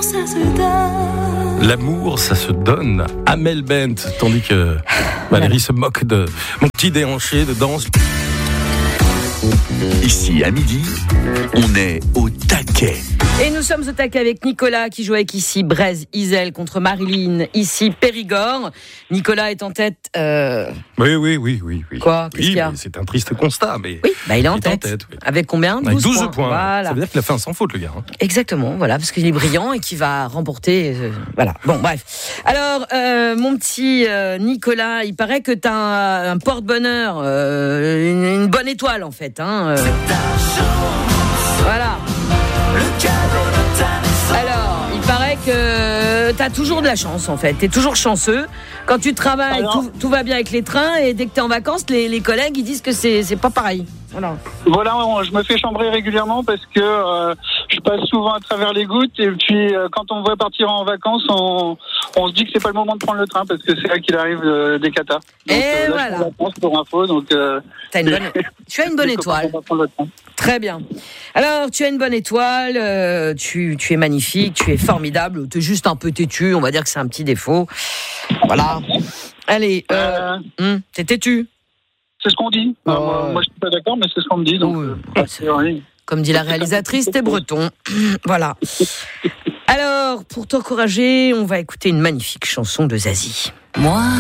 ça se donne. L'amour, ça se donne. Amel Bent, tandis que Valérie se moque de mon petit déhanché de danse. Ici, à midi, on est au taquet. Et nous sommes au taquet avec Nicolas qui joue avec ici Brésil-Iselle contre Marilyn, ici Périgord. Nicolas est en tête. Oui. Quoi ? Qu'est-ce qu'il y a ? C'est un triste constat, mais. Oui, il est en tête. Oui. Avec combien ? Avec 12 points. Voilà. Ça veut dire qu'il a fait un sans faute, le gars. Exactement, voilà, parce qu'il est brillant et qu'il va remporter. Voilà. Bon, bref. Alors, mon petit Nicolas, il paraît que t'as un porte-bonheur, une bonne étoile en fait. Voilà. Alors, il paraît que t'as toujours de la chance en fait. T'es toujours chanceux. Quand tu travailles, tout va bien avec les trains, et dès que t'es en vacances, les collègues ils disent que c'est pas pareil. Voilà, je me fais chambrer régulièrement parce que je passe souvent à travers les gouttes, et puis quand on me voit partir en vacances, on se dit que c'est pas le moment de prendre le train parce que c'est là qu'il arrive des catas. Donc, et là, voilà. Je suis pour info, donc. Tu as une bonne étoile. Très bien. Alors, tu as une bonne étoile, tu es magnifique, tu es formidable, tu es juste un peu têtu, on va dire que c'est un petit défaut. Voilà. Allez, t'es têtu. C'est ce qu'on dit. Moi, je suis pas d'accord, mais c'est ce qu'on me dit. Donc, comme dit la réalisatrice, t'es breton. Voilà. Alors, pour t'encourager, on va écouter une magnifique chanson de Zazie. Moi.